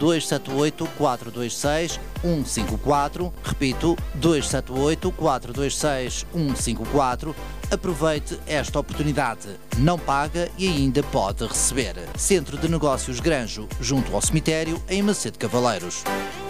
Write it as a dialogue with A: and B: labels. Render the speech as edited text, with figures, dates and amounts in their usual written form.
A: 278 426 154. Repito, 278 426 154. Aproveite esta oportunidade. Não paga e ainda pode receber. Centro de Negócios Granjo, junto ao cemitério, em Macedo Cavaleiros.